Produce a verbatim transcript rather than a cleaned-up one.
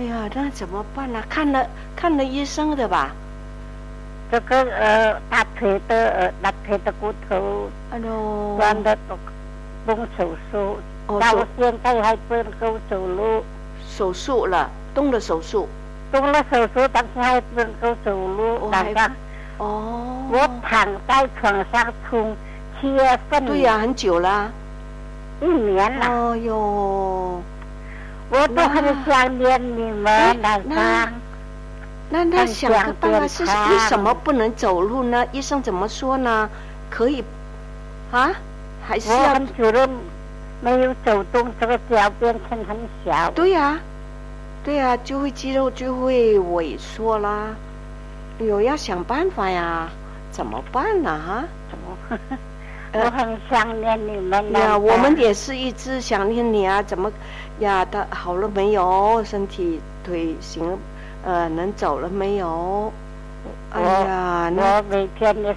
呀，那怎么办呢、啊？看了看了医生的吧？ 这个呃，大腿的呃，大腿的骨头， 哎呦， 断的都动手术， 哦， 到现在还不能够走路。 手术了，动了手术。 动了手术，但是还不能够走路。 那个，哦， 我躺在床上从七月份。 对呀、啊，很久了。 一年了。 哦哟， 我都很想念你们来看。 那那想个办法是为什么不能走路呢？医生怎么说呢？可以啊，还是要？ 我很久了没有走动，这个脚变成很小。 对呀、啊，对呀、啊，就会肌肉就会萎缩啦。有要想办法呀，怎么办呢？哈？ 怎么？我很想念你们呀，我们也是一直想念你啊！怎么呀？他好了没有？身体腿行，呃，能走了没有？哎呀，那我每天的